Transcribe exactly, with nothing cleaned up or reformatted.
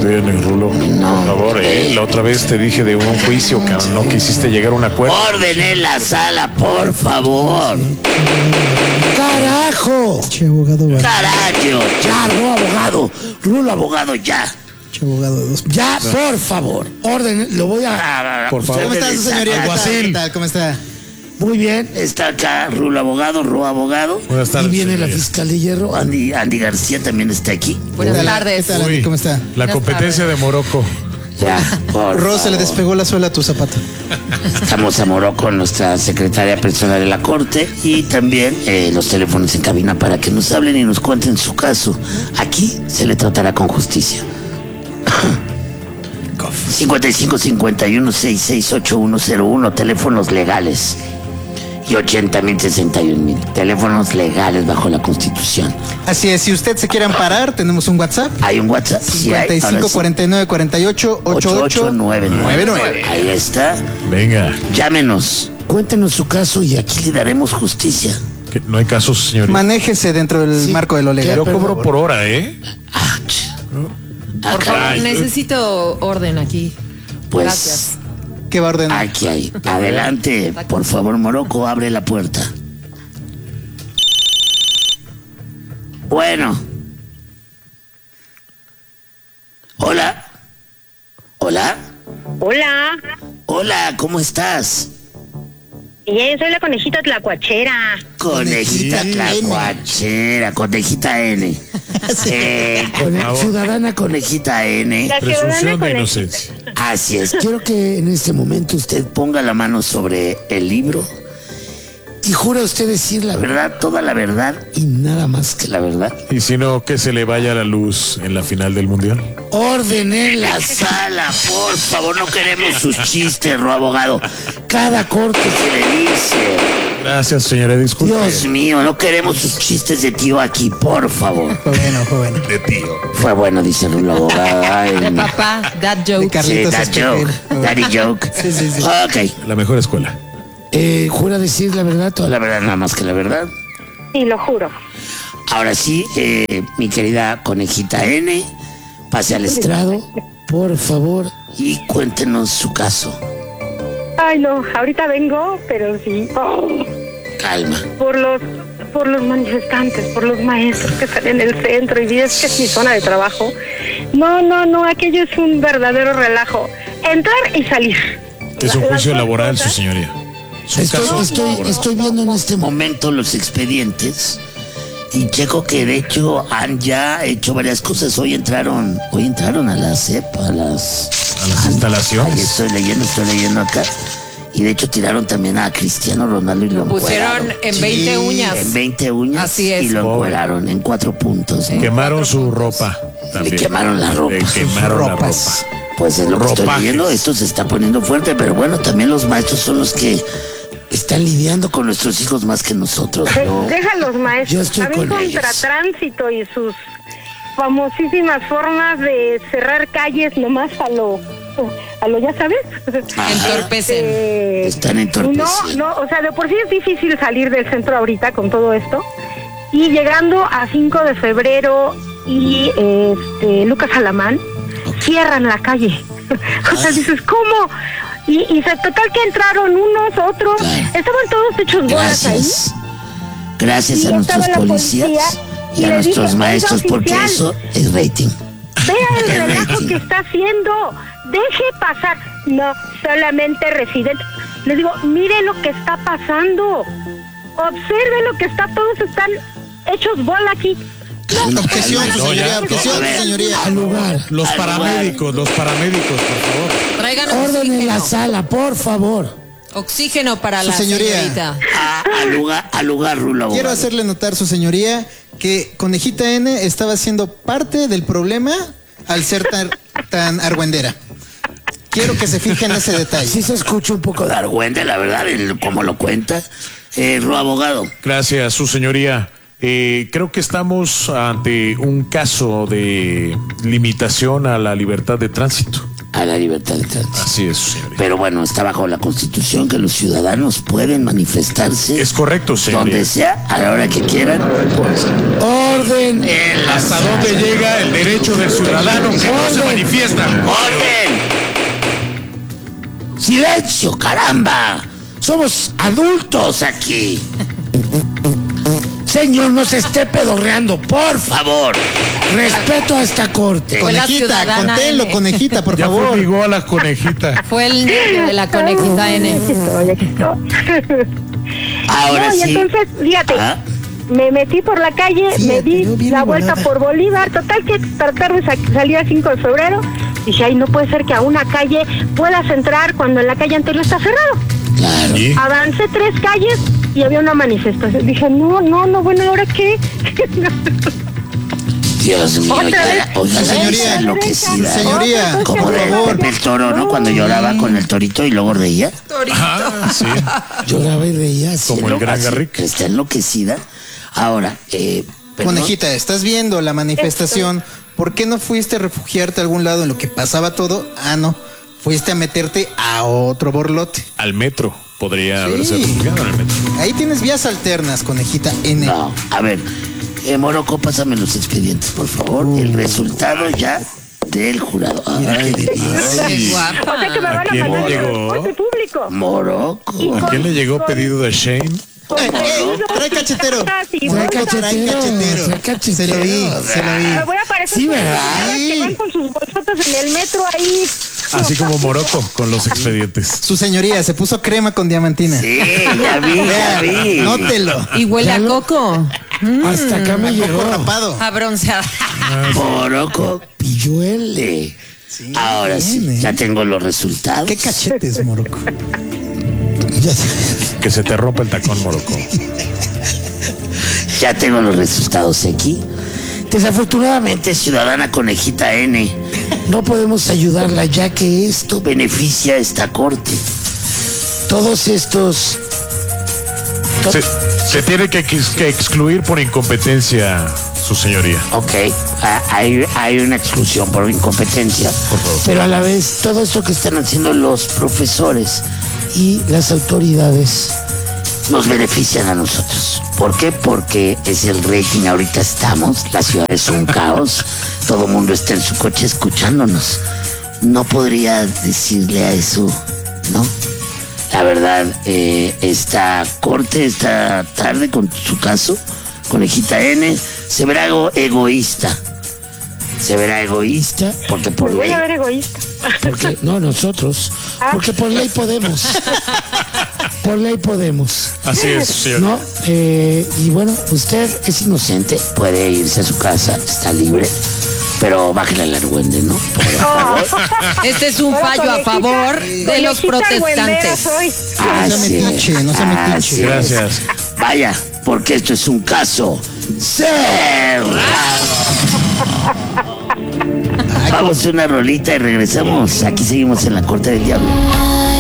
Orden, Rulo. No. Por favor, eh. La otra vez te dije de un juicio, cabrón. No quisiste llegar a un acuerdo. Orden en la sala, por favor. ¡Carajo! Che, abogado, va. ¡Carajo! Ya, Rulo abogado. Rulo abogado, ya. Che, abogado de dos. Ya, por favor. Orden, lo voy a... Por favor. ¿Cómo está su señoría? ¿Qué tal? ¿Cómo está? Muy bien, está acá Rulo abogado, Rulo abogado. Buenas tardes, y viene señoría. la fiscal de hierro, Andy, Andy García también está aquí. Buenas tardes. ¿Qué tal, Andy? Uy, ¿Cómo está? La competencia de Morocco. Ya, por Ro, se le favor. despegó la suela a tu zapato. Estamos a Morocco, nuestra secretaria personal de la Corte, y también eh, los teléfonos en cabina para que nos hablen y nos cuenten su caso. Aquí se le tratará con justicia. cincuenta y cinco cincuenta y uno sesenta y seis ochenta y uno cero uno, teléfonos legales. Y ochenta mil sesenta y un mil, teléfonos legales bajo la Constitución. Así es, si usted se quiere amparar, tenemos un WhatsApp. Hay un WhatsApp. Sí, hay. cincuenta y cinco cuarenta y nueve cuarenta y ocho ochenta y ocho nueve nueve. Ahí está. Venga. Llámenos. Cuéntenos su caso y aquí le daremos justicia. Que no hay casos, señorita. Manéjese dentro del Sí. marco de lo legal. Yo cobro por hora, ¿eh? Ah, ch- Ah, Por favor, caray. necesito orden aquí. Pues Gracias. ¿Qué va a ordenar? aquí hay. Adelante, por favor, Morocco, abre la puerta. Bueno. Hola. Hola. Hola, Hola, ¿cómo estás? bien, soy la conejita tlacuachera. Conejita tlacuachera, conejita N. Eh, cone- favor. ciudadana conejita N. La ciudadana Presunción de conejita. inocencia. Así es. Quiero que en este momento usted ponga la mano sobre el libro y jura usted decir la verdad, toda la verdad y nada más que la verdad. Y si no, que se le vaya la luz en la final del mundial. Orden en la sala, por favor, no queremos sus chistes, Ro abogado. Cada corte se le dice. Gracias, señora. Disculpe. Dios mío, no queremos sus chistes de tío aquí, por favor. Fue bueno, fue bueno. De tío. Fue bueno, dice Rulo abogado. Ay, De no. papá, that De joke. Sí, Carlitos that joke, Espejo. daddy joke. Sí, sí, sí. Ok. La mejor escuela. Eh, ¿Jura decir la verdad, toda la verdad, nada más que la verdad? Sí, lo juro. Ahora sí, eh, mi querida conejita N, pase al estrado, por favor, y cuéntenos su caso. Ay, no, ahorita vengo, pero sí. Oh, Calma. por los por los manifestantes, por los maestros que están en el centro y es que es mi zona de trabajo. No, no, no, aquello es un verdadero relajo. Entrar y salir. Es un La- juicio las dos laboral, su cosas. señoría. Su Estoy, caso estoy, laboral. estoy viendo en este momento los expedientes y checo que de hecho han ya hecho varias cosas. Hoy entraron, hoy entraron a la C E P, a las, A las instalaciones. Ahí estoy leyendo, estoy leyendo acá. Y de hecho tiraron también a Cristiano Ronaldo y lo Pusieron encueraron. en veinte uñas. En veinte uñas. Así es. Y lo Pobre. encueraron en cuatro puntos. ¿eh? Quemaron su ropa. Le También. quemaron la ropa. Le quemaron la ropa. Pues es lo que estoy Ropajes. leyendo. Esto se está poniendo fuerte, pero bueno, también los maestros son los que están lidiando con nuestros hijos más que nosotros. De- ¿no? Deja a los Yo maestros. estoy También con contra ellos. tránsito y sus famosísimas formas de cerrar calles nomás a lo, a lo ya sabes. Ajá. Entorpecen. Eh, Están no, entorpeciendo. no, o sea, de por sí es difícil salir del centro ahorita con todo esto. Y llegando a cinco de febrero y este Lucas Alamán, cierran la calle. O sea, dices, ¿cómo? Y, y se, total que entraron unos, otros, Claro. estaban todos hechos bolas ahí. Gracias. Gracias Y a nuestros estaba la policías policía, y y a le nuestros dije, maestros, "Oiga, porque oficial". eso es rating. Vea el El relajo rating. que está haciendo. Deje pasar. No, solamente residente. Le digo, mire lo que está pasando. Observe lo que está, todos están hechos bola aquí. Calma, Objeción, calma. su señoría, objeción, A ver, su señoría. Al lugar. Los al paramédicos, los paramédicos, por favor. Traigan lugar. Orden en la oxígeno. sala, por favor. Oxígeno para Su la señoría. señorita. A- Al lugar, al lugar, Rulo. Quiero abogado. hacerle notar, su señoría, que Conejita N estaba siendo parte del problema al ser tan, tan argüendera. Quiero que se fijen en ese detalle. Sí se escucha un poco de argüende, la verdad, el- como lo cuenta. Eh, Rulo abogado. Gracias, su señoría. Eh, creo que estamos ante un caso de limitación a la libertad de tránsito. A la libertad de tránsito. Así es, su señoría. Pero bueno, está bajo la Constitución que los ciudadanos pueden manifestarse Es correcto, señoría. donde sea, a la hora que quieran. Orden El ¿Hasta dónde llega el derecho del ciudadano que no se manifiesta? ¡Orden! ¡Silencio, caramba! Somos adultos aquí. Señor, no se esté pedorreando, por favor. Respeto a esta corte. Fue la Conejita, ciudadana conténlo, N. conejita, por Ya favor. fumigó a la conejita. Fue el niño de la conejita N. Aquí estoy, aquí estoy. Ahora No, y sí. entonces, fíjate, Ah, me metí por la calle, Fíjate, me di yo bien la vuelta volada. por Bolívar, total que tratar de sa- salir a cinco de febrero. Dije, ay, no puede ser que a una calle puedas entrar cuando en la calle anterior está cerrado. claro. ¿Y? Avancé tres calles y había una manifestación. Dije, no, no, no, bueno, ¿ahora qué? Dios mío, Otra ya vez. la, oiga, la Señoría, vieja enloquecida. señoría, Como por de favor. Pepe el Toro, ¿no? Cuando lloraba con el torito y luego reía. Ah, sí. Lloraba y reía. así, Como el ¿no? gran Así, Garrick. Está enloquecida. Ahora, eh... perdón. Conejita, estás viendo la manifestación. ¿Por qué no fuiste a refugiarte a algún lado en lo que pasaba todo? Ah, no. Fuiste a meterte a otro borlote. Al metro. Podría Sí. haberse refugiado en el metro. Ahí tienes vías alternas, conejita N. No, a ver, eh, Morocco, pásame los expedientes, por favor. El resultado ya del jurado. Ay, Qué O sea que guapa. me van a quién mandar le el llegó? transporte público. Morocco. ¿A quién le llegó pedido de Shane? Eh, eh, trae cachetero. Sí, Trae bueno, cachetero. Trae cachetero. trae cachetero. Se lo vi, se lo Me vi. voy a parecer Sí, como ¿verdad? las señoras que van con sus bolsotas en el metro ahí. Así como Morocco con los expedientes. Su señoría se puso crema con diamantina. Sí, ya vi, ya vi. Nótelo. Y huele a coco. Hasta acá me Coco llegó. rapado. A bronceada. Morocco pilluele. Ahora sí, bien, ¿eh? ya tengo los resultados. Qué cachetes, Morocco. Ya sé. Que se te rompa el tacón, Morocco. Ya tengo los resultados aquí. Desafortunadamente, ciudadana conejita N, no podemos ayudarla ya que esto beneficia a esta corte. Todos estos... to- Se, se tiene que, ex- que excluir por incompetencia, su señoría. Ok, ah, hay, hay una exclusión por incompetencia, Por favor. pero a la vez todo esto que están haciendo los profesores y las autoridades nos benefician a nosotros. ¿Por qué? Porque es el rating, ahorita estamos, la ciudad es un caos, todo el mundo está en su coche escuchándonos. No podría decirle a eso, ¿no? La verdad, eh, esta corte, esta tarde con su caso, Conejita N, se verá ego- egoísta. Se verá egoísta porque por Me voy ley... a ver egoísta. Porque, no, nosotros. Porque por ley podemos. Por ley podemos. Así es, señor. ¿No? Eh, y bueno, usted es inocente, puede irse a su casa, está libre. Pero bájale al argüende, ¿no? Por favor. Este es un Hola, fallo a conejita. favor de los Conejita argüendera protestantes. soy. Así No se es, metiche, no se metiche. así es. Gracias. Vaya, porque esto es un caso cerrado. Vamos a una rolita y regresamos. Aquí seguimos en la corte del diablo.